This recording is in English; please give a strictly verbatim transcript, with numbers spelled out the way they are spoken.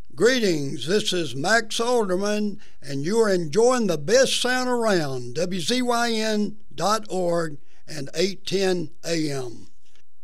Greetings, this is Max Alderman, and you are enjoying the best sound around, W Z Y N dot org and eight ten A M.